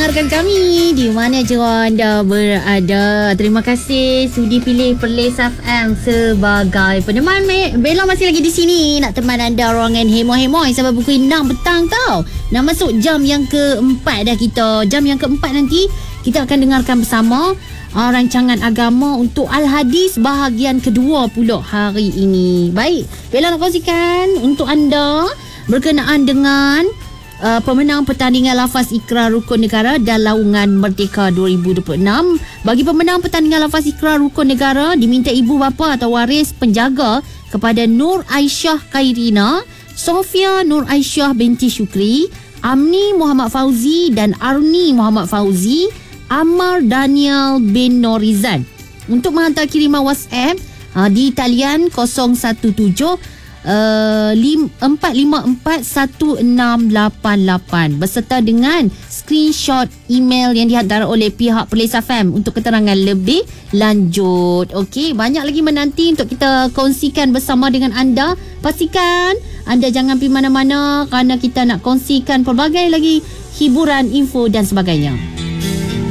mendengarkan kami di mana je anda berada. Terima kasih sudi pilih Perlis FM sebagai peneman. Bella masih lagi di sini nak teman anda ruangan hemo-hemo sampai pukul 6 petang tau. Nak masuk jam yang keempat dah kita. Jam yang keempat nanti kita akan dengarkan bersama rancangan agama untuk Al-Hadis bahagian kedua pula hari ini. Baik, Bella nak kongsikan untuk anda berkenaan dengan pemenang pertandingan lafaz Iqrar Rukun Negara dan Laungan Merdeka 2026. Bagi pemenang pertandingan lafaz Iqrar Rukun Negara, diminta ibu bapa atau waris penjaga kepada Nur Aisyah Khairina, Sofia Nur Aisyah binti Syukri, Amni Muhammad Fauzi dan Arni Muhammad Fauzi, Ammar Daniel bin Norizan untuk menghantar kiriman WhatsApp di talian 017 4541688 beserta dengan screenshot email yang dihantar oleh pihak Perlis FM untuk keterangan lebih lanjut. Okey, banyak lagi menanti untuk kita kongsikan bersama dengan anda. Pastikan anda jangan pergi mana-mana kerana kita nak kongsikan pelbagai lagi hiburan, info dan sebagainya.